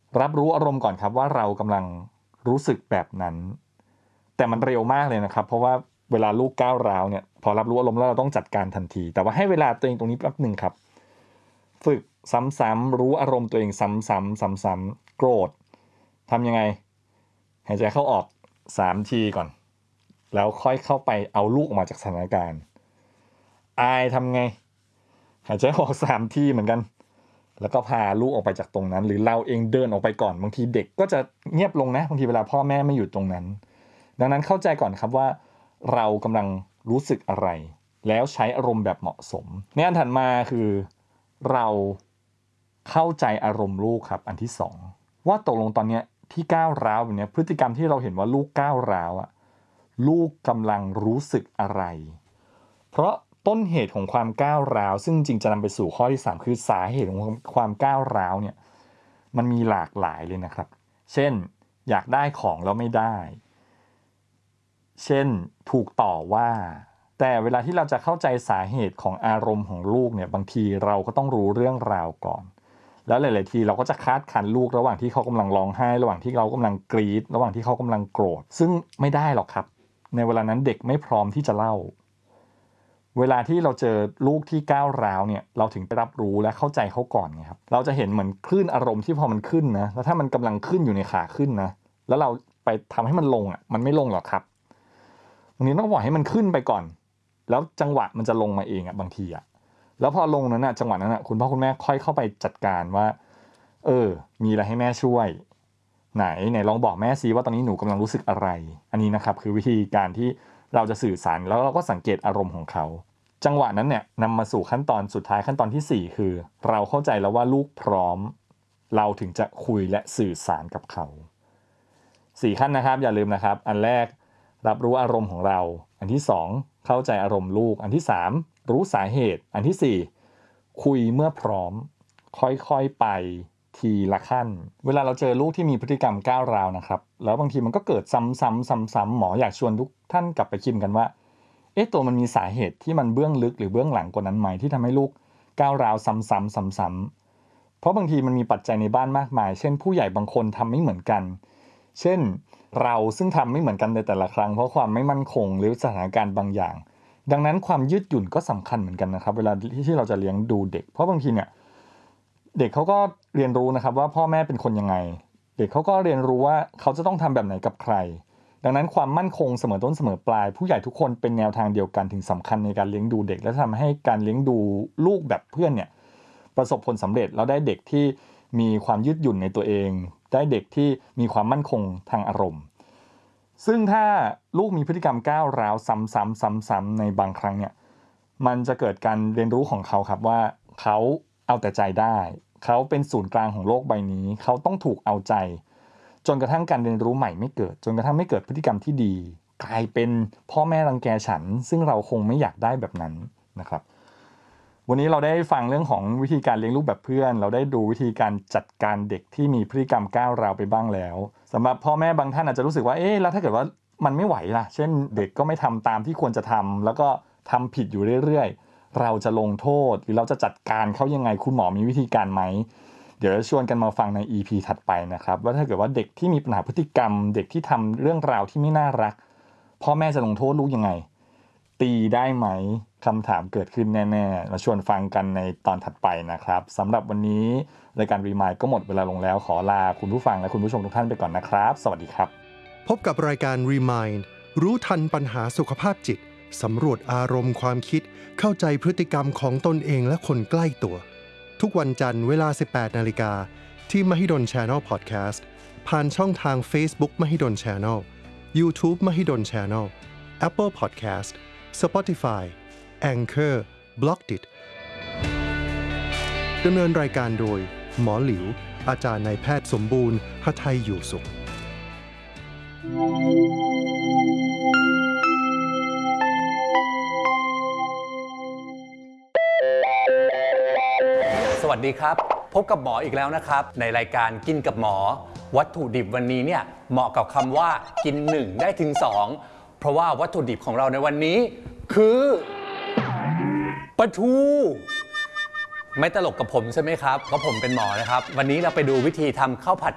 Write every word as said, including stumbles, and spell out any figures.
รับรู้อารมณ์ก่อนครับว่าเรากำลังรู้สึกแบบนั้นแต่มันเร็วมากเลยนะครับเพราะว่าเวลาลูกก้าวร้าวเนี่ยพอรับรู้อารมณ์แล้วเราต้องจัดการทันทีแต่ว่าให้เวลาตัวเองตรงนี้แป๊บนึงครับฝึกซ้ำๆรู้อารมณ์ตัวเองซ้ำๆซ้ำๆโกรธทำยังไงหายใจเข้าออกสามทีก่อนแล้วค่อยเข้าไปเอาลูกออกมาจากสถานการณ์อายทำไงหายใจออกสามทีเหมือนกันแล้วก็พาลูกออกไปจากตรงนั้นหรือเราเองเดินออกไปก่อนบางทีเด็กก็จะเงียบลงนะบางทีเวลาพ่อแม่ไม่อยู่ตรงนั้นดังนั้นเข้าใจก่อนครับว่าเรากำลังรู้สึกอะไรแล้วใช้อารมณ์แบบเหมาะสมในอันถัดมาคือเราเข้าใจอารมณ์ลูกครับอันที่สองว่าตกลงตอนนี้ที่ก้าวร้าวแบบนี้พฤติกรรมที่เราเห็นว่าลูกก้าวร้าวอะลูกกำลังรู้สึกอะไรเพราะต้นเหตุของความก้าวร้าวซึ่งจริงจะนำไปสู่ข้อที่สามคือสาเหตุของความก้าวร้าวเนี่ยมันมีหลากหลายเลยนะครับเช่นอยากได้ของแล้วไม่ได้เช่นถูกต่อว่าแต่เวลาที่เราจะเข้าใจสาเหตุของอารมณ์ของลูกเนี่ยบางทีเราก็ต้องรู้เรื่องราวก่อนแล้วหลายๆทีเราก็จะคาดคั้นลูกระหว่างที่เขากำลังร้องไห้ระหว่างที่เรากำลังกรี๊ดระหว่างที่เขากำลังโกรธซึ่งไม่ได้หรอกครับในเวลานั้นเด็กไม่พร้อมที่จะเล่าเวลาที่เราเจอลูกที่ก้าวร้าวเนี่ยเราถึงไปรับรู้และเข้าใจเขาก่อนไงครับเราจะเห็นเหมือนคลื่นอารมณ์ที่พอมันขึ้นนะแล้วถ้ามันกำลังขึ้นอยู่ในขาขึ้นนะแล้วเราไปทำให้มันลงอ่ะมันไม่ลงหรอกครับบางทีต้องปล่อยให้มันขึ้นไปก่อนแล้วจังหวะมันจะลงมาเองอ่ะบางทีอ่ะแล้วพอลงนั้นอ่ะจังหวะนั้นอ่ะคุณพ่อคุณแม่ค่อยเข้าไปจัดการว่าเออมีอะไรให้แม่ช่วยไหนไหนลองบอกแม่ซิว่าตอนนี้หนูกำลังรู้สึกอะไรอันนี้นะครับคือวิธีการที่เราจะสื่อสารแล้วเราก็สังเกตอารมณ์ของเขาจังหวะนั้นเนี่ยนำมาสู่ขั้นตอนสุดท้ายขั้นตอนที่สี่คือเราเข้าใจแล้วว่าลูกพร้อมเราถึงจะคุยและสื่อสารกับเขาสี่ขั้นนะครับอย่าลืมนะครับอันแรกรับรู้อารมณ์ของเราอันที่สองเข้าใจอารมณ์ลูกอันที่สามรู้สาเหตุอันที่สี่คุยเมื่อพร้อมค่อยๆไปทีละขั้นเวลาเราเจอลูกที่มีพฤติกรรมก้าวร้าวนะครับแล้วบางทีมันก็เกิดซ้ำๆๆๆหมออยากชวนทุกท่านกลับไปคิดกันว่าเอ๊ะตัวมันมีสาเหตุที่มันเบื้องลึกหรือเบื้องหลังกว่านั้นไหมที่ทำให้ลูกก้าวร้าวซ้ำๆซ้ำๆเพราะบางทีมันมีปัจจัยในบ้านมากมายเช่นผู้ใหญ่บางคนทำไม่เหมือนกันเช่นเราซึ่งทำไม่เหมือนกันในแต่ละครั้งเพราะความไม่มั่นคงหรือสถานการณ์บางอย่างดังนั้นความยืดหยุ่นก็สำคัญเหมือนกันนะครับเวลาที่เราจะเลี้ยงดูเด็กเพราะบางทีเนี่ยเด็กเขาก็เรียนรู้นะครับว่าพ่อแม่เป็นคนยังไงเด็กเขาก็เรียนรู้ว่าเขาจะต้องทำแบบไหนกับใครดังนั้นความมั่นคงเสมอต้นเสมอปลายผู้ใหญ่ทุกคนเป็นแนวทางเดียวกันถึงสำคัญในการเลี้ยงดูเด็กและทำให้การเลี้ยงดูลูกแบบเพื่อนเนี่ยประสบผลสำเร็จแล้วได้เด็กที่มีความยืดหยุ่นในตัวเองได้เด็กที่มีความมั่นคงทางอารมณ์ซึ่งถ้าลูกมีพฤติกรรมก้าวร้าวซ้ำๆๆๆในบางครั้งเนี่ยมันจะเกิดการเรียนรู้ของเขาครับว่าเขาเอาแต่ใจได้เขาเป็นศูนย์กลางของโลกใบนี้เขาต้องถูกเอาใจจนกระทั่งการเรียนรู้ใหม่ไม่เกิดจนกระทั่งไม่เกิดพฤติกรรมที่ดีกลายเป็นพ่อแม่รังแกฉันซึ่งเราคงไม่อยากได้แบบนั้นนะครับวันนี้เราได้ฟังเรื่องของวิธีการเลี้ยงลูกแบบเพื่อนเราได้ดูวิธีการจัดการเด็กที่มีพฤติกรรมก้าวร้าวไปบ้างแล้วสำหรับพ่อแม่บางท่านอาจจะรู้สึกว่าเอ๊ะแล้วถ้าเกิดว่ามันไม่ไหวล่ะเช่นเด็กก็ไม่ทำตามที่ควรจะทำแล้วก็ทำผิดอยู่เรื่อยๆเราจะลงโทษหรือเราจะจัดการเขายังไงคุณหมอมีวิธีการไหมเดี๋ยวจะชวนกันมาฟังใน อี พี ถัดไปนะครับว่าถ้าเกิดว่าเด็กที่มีปัญหาพฤติกรรมเด็กที่ทำเรื่องราวที่ไม่น่ารักพ่อแม่จะลงโทษลูกยังไงตีได้ไหมคำถามเกิดขึ้นแน่ๆมาชวนฟังกันในตอนถัดไปนะครับสำหรับวันนี้รายการ Remind ก็หมดเวลาลงแล้วขอลาคุณผู้ฟังและคุณผู้ชมทุกท่านไปก่อนนะครับสวัสดีครับพบกับรายการ Remind รู้ทันปัญหาสุขภาพจิตสำรวจอารมณ์ความคิดเข้าใจพฤติกรรมของตนเองและคนใกล้ตัวทุกวันจันทร์เวลา สิบแปดนาฬิกา ที่ Mahidol Channel Podcast ผ่านช่องทาง Facebook Mahidol Channel YouTube Mahidol Channel Apple Podcast Spotify Anchor Blockdit ดำเนินรายการโดยหมอหลิวอาจารย์นายแพทย์สมบูรณ์หทัยอยู่สุขสวัสดีครับพบกับหมออีกแล้วนะครับในรายการกินกับหมอวัตถุดิบวันนี้เนี่ยเหมาะกับคำว่ากินหนึ่งได้ถึงสองเพราะว่าวัตถุดิบของเราในวันนี้คือปลาทูไม่ตลกกับผมใช่ไหมครับเพราะผมเป็นหมอนะครับวันนี้เราไปดูวิธีทำข้าวผัด